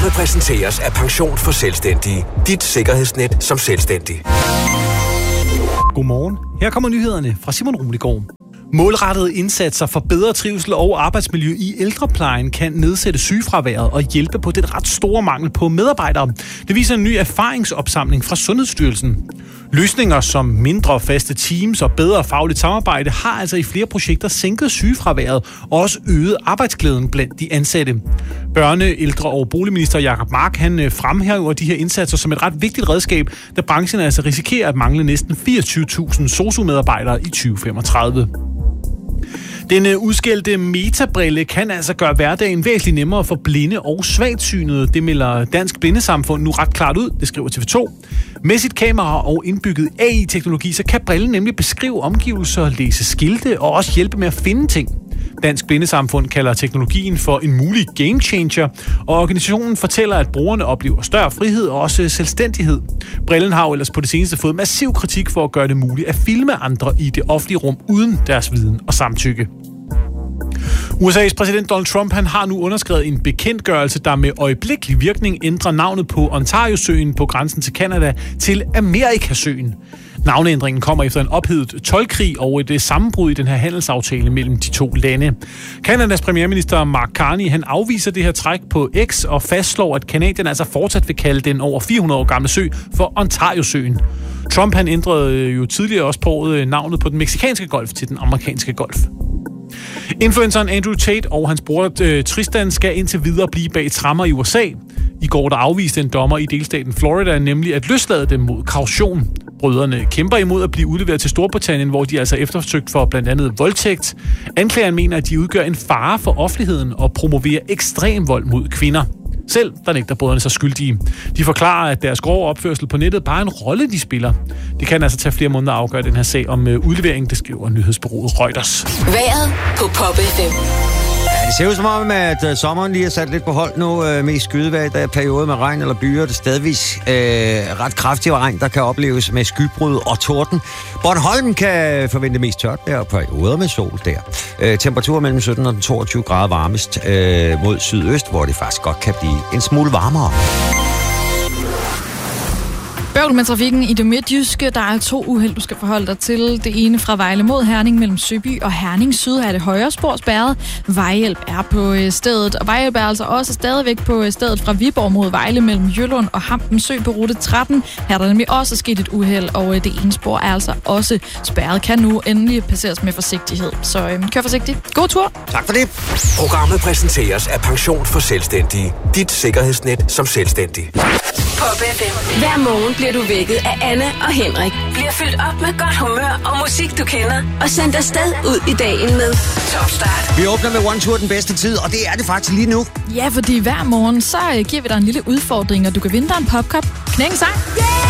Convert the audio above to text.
Programmet præsenteres af Pension for Selvstændige. Dit sikkerhedsnet som selvstændig. Godmorgen. Her kommer nyhederne fra Simon Rumligård. Målrettede indsatser for bedre trivsel og arbejdsmiljø i ældreplejen kan nedsætte sygefraværet og hjælpe på den ret store mangel på medarbejdere. Det viser en ny erfaringsopsamling fra Sundhedsstyrelsen. Løsninger som mindre faste teams og bedre fagligt samarbejde har altså i flere projekter sænket sygefraværet og også øget arbejdsglæden blandt de ansatte. Børne-, ældre- og boligminister Jacob Mark han fremhæver de her indsatser som et ret vigtigt redskab, da branchen altså risikerer at mangle næsten 24.000 sosu-medarbejdere i 2035. Den udskældte metabrille kan altså gøre hverdagen væsentligt nemmere for blinde og svagtsynede. Det melder Dansk Blindesamfund nu ret klart ud, det skriver TV2. Med sit kamera og indbygget AI-teknologi, så kan brillen nemlig beskrive omgivelser, læse skilte og også hjælpe med at finde ting. Dansk Blindesamfund kalder teknologien for en mulig game changer, og organisationen fortæller, at brugerne oplever større frihed og også selvstændighed. Brillen har jo ellers på det seneste fået massiv kritik for at gøre det muligt at filme andre i det offentlige rum uden deres viden og samtykke. USA's præsident Donald Trump han har nu underskrevet en bekendtgørelse, der med øjeblikkelig virkning ændrer navnet på Ontario-søen på grænsen til Canada til Amerikasøen. Navneændringen kommer efter en ophedet toldkrig og et sammenbrud i den her handelsaftale mellem de to lande. Kanadas premierminister Mark Carney han afviser det her træk på X og fastslår, at Canadierne altså fortsat vil kalde den over 400 år gamle sø for Ontario-søen. Trump han ændrede jo tidligere også på året navnet på den mexikanske golf til den amerikanske golf. Influenceren Andrew Tate og hans bror Tristan skal indtil videre blive bag tremmer i USA. I går der afviste en dommer i delstaten Florida nemlig at løslade dem mod kaution. Brødrene kæmper imod at blive udleveret til Storbritannien, hvor de altså er eftersøgt for blandt andet voldtægt. Anklageren mener, at de udgør en fare for offentligheden og promoverer ekstrem vold mod kvinder. Selv der nægter brødrene sig skyldige. De forklarer, at deres grove opførsel på nettet bare er en rolle, de spiller. Det kan altså tage flere måneder at afgøre den her sag om udlevering, det skriver nyhedsbureauet Reuters. Vejret på Pop FM. Det ser ud som om, at sommeren lige er sat lidt på hold nu. Mest skydevejr, der er perioder med regn eller byer. Det er stadigvis ret kraftig regn, der kan opleves med skybrud og torden. Bornholm kan forvente mest tørt der og perioder med sol der. Temperaturer mellem 17 og 22 grader varmest mod sydøst, hvor det faktisk godt kan blive en smule varmere. Bøvl med trafikken i det midtjyske. Der er 2 uheld, du skal forholde dig til. Det ene fra Vejle mod Herning mellem Søby og Herning Syd er det højre spor spærret. Vejhjælp er på stedet, og vejhjælp er altså også stadigvæk på stedet fra Viborg mod Vejle mellem Jøllund og Hampen Sø på rute 13. Her er der nemlig også sket et uheld, og det ene spor er altså også spærret. Kan nu endelig passeres med forsigtighed. Så kør forsigtigt. God tur. Tak for det. Programmet præsenteres af Pension for Selvstændige. Dit sikkerhedsnet som selvstændig. Pop FM. Hver morgen bliver du vækket af Anna og Henrik. Bliver fyldt op med godt humør og musik, du kender. Og sendt afsted ud i dagen med Top Start. Vi åbner med One Tour den bedste tid, og det er det faktisk lige nu. Ja, fordi hver morgen så giver vi dig en lille udfordring, og du kan vinde dig en popkop. Knæk en sang.